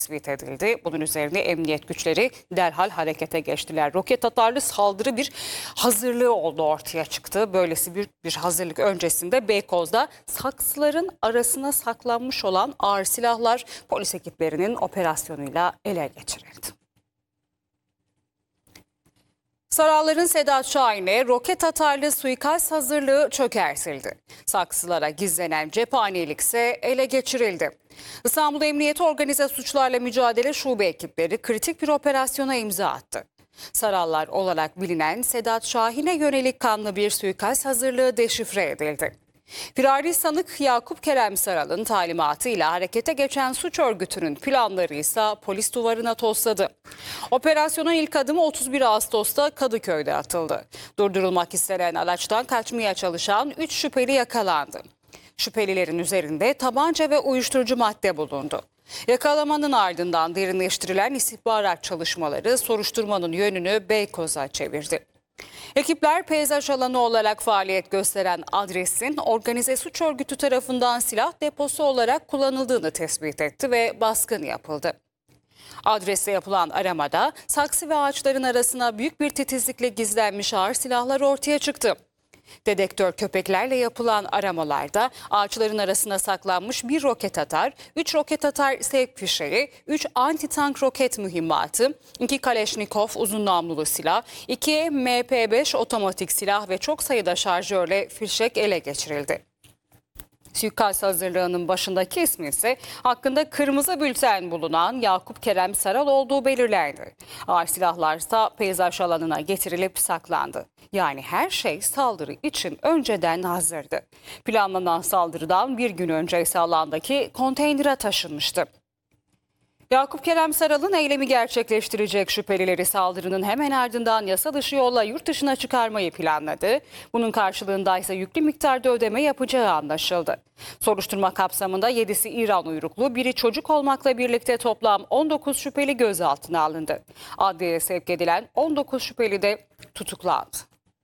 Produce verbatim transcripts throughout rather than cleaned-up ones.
tespit edildi. Bunun üzerine emniyet güçleri derhal harekete geçtiler. Roket atarlı saldırı bir hazırlığı oldu ortaya çıktı. Böylesi bir, bir hazırlık öncesinde Beykoz'da saksıların arasına saklanmış olan ağır silahlar polis ekiplerinin operasyonuyla ele geçirildi. Saralların Sedat Şahin'e roket atarlı suikast hazırlığı çökertildi. Saksılara gizlenen cephanelik ise ele geçirildi. İstanbul Emniyet Organize Suçlarla Mücadele Şube ekipleri kritik bir operasyona imza attı. Sarallar olarak bilinen Sedat Şahin'e yönelik kanlı bir suikast hazırlığı deşifre edildi. Firari sanık Yakup Kerem Saral'ın talimatıyla harekete geçen suç örgütünün planları ise polis duvarına tosladı. Operasyonun ilk adımı otuz bir Ağustos'ta Kadıköy'de atıldı. Durdurulmak istenen araçtan kaçmaya çalışan üç şüpheli yakalandı. Şüphelilerin üzerinde tabanca ve uyuşturucu madde bulundu. Yakalamanın ardından derinleştirilen istihbarat çalışmaları soruşturmanın yönünü Beykoz'a çevirdi. Ekipler peyzaj alanı olarak faaliyet gösteren adresin organize suç örgütü tarafından silah deposu olarak kullanıldığını tespit etti ve baskın yapıldı. Adreste yapılan aramada saksı ve ağaçların arasına büyük bir titizlikle gizlenmiş ağır silahlar ortaya çıktı. Dedektör köpeklerle yapılan aramalarda ağaçların arasına saklanmış bir roket atar, üç roket atar sevk fişeği, üç anti-tank roket mühimmatı, iki Kaleşnikov uzun namlulu silah, iki M P beş otomatik silah ve çok sayıda şarjörle fişek ele geçirildi. Suikast hazırlığının başındaki ismi ise hakkında kırmızı bülten bulunan Yakup Kerem Saral olduğu belirlendi. Ağır silahlar ise peyzaj alanına getirilip saklandı. Yani her şey saldırı için önceden hazırdı. Planlanan saldırıdan bir gün önce ise alandaki konteynere taşınmıştı. Yakup Kerem Saral'ın eylemi gerçekleştirecek şüphelileri saldırının hemen ardından yasa dışı yolla yurt dışına çıkarmayı planladı. Bunun karşılığında ise yüklü miktarda ödeme yapacağı anlaşıldı. Soruşturma kapsamında yedisi İran uyruklu, biri çocuk olmakla birlikte toplam on dokuz şüpheli gözaltına alındı. Adliyeye sevk edilen on dokuz şüpheli de tutuklandı.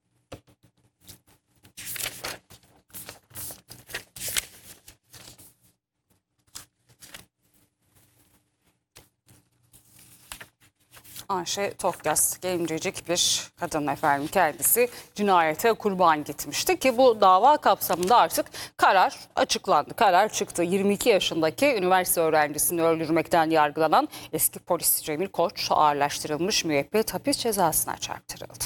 Ayşe Tokyaz, gencecik bir kadın efendim, kendisi cinayete kurban gitmişti ki bu dava kapsamında artık karar açıklandı. Karar çıktı. yirmi iki yaşındaki üniversite öğrencisini öldürmekten yargılanan eski polis Cemil Koç ağırlaştırılmış müebbet hapis cezasına çarptırıldı.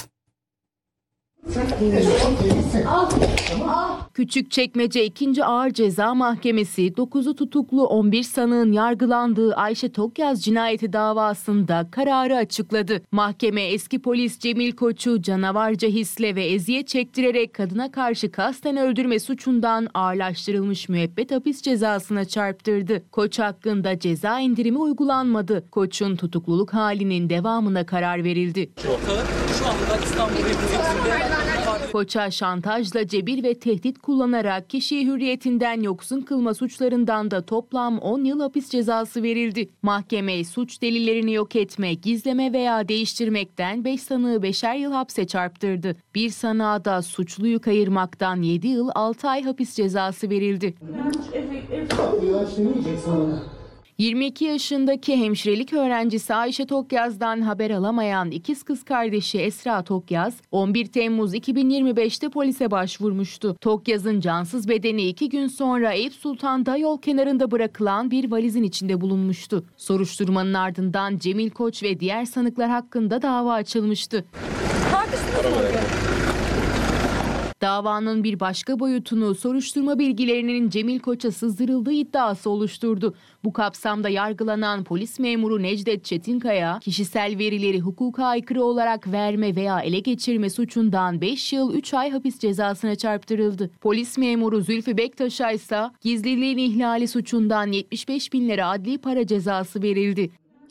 Küçükçekmece ikinci Ağır Ceza Mahkemesi dokuzu tutuklu on bir sanığın yargılandığı Ayşe Tokyaz cinayeti davasında kararı açıkladı. Mahkeme eski polis Cemil Koç'u canavarca hisle ve eziyet çektirerek kadına karşı kasten öldürme suçundan ağırlaştırılmış müebbet hapis cezasına çarptırdı. Koç hakkında ceza indirimi uygulanmadı. Koç'un tutukluluk halinin devamına karar verildi. Şu anda İstanbul Emniyetinde Koç'a şantajla cebir ve tehdit kullanarak kişiyi hürriyetinden yoksun kılma suçlarından da toplam on yıl hapis cezası verildi. Mahkeme suç delillerini yok etme, gizleme veya değiştirmekten beş sanığı beşer yıl hapse çarptırdı. Bir sanığa da suçluyu kayırmaktan yedi yıl altı ay hapis cezası verildi. yirmi iki yaşındaki hemşirelik öğrencisi Ayşe Tokyaz'dan haber alamayan ikiz kız kardeşi Esra Tokyaz, on bir Temmuz iki bin yirmi beşte polise başvurmuştu. Tokyaz'ın cansız bedeni iki gün sonra Eyüp Sultan'da yol kenarında bırakılan bir valizin içinde bulunmuştu. Soruşturmanın ardından Cemil Koç ve diğer sanıklar hakkında dava açılmıştı. Davanın bir başka boyutunu soruşturma bilgilerinin Cemil Koç'a sızdırıldığı iddiası oluşturdu. Bu kapsamda yargılanan polis memuru Necdet Çetinkaya, kişisel verileri hukuka aykırı olarak verme veya ele geçirme suçundan beş yıl üç ay hapis cezasına çarptırıldı. Polis memuru Zülfü Bektaş'a ise gizliliğin ihlali suçundan yetmiş beş bin lira adli para cezası verildi.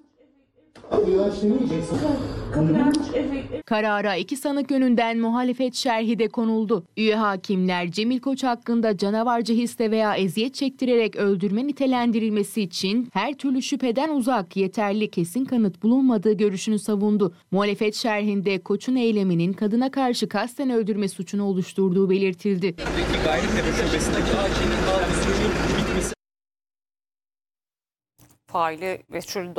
Karara iki sanık yönünden muhalefet şerhi de konuldu. Üye hakimler Cemil Koç hakkında canavarca hisle veya eziyet çektirerek öldürme nitelendirilmesi için her türlü şüpheden uzak, yeterli kesin kanıt bulunmadığı görüşünü savundu. Muhalefet şerhinde Koç'un eyleminin kadına karşı kasten öldürme suçunu oluşturduğu belirtildi. Faili meçhul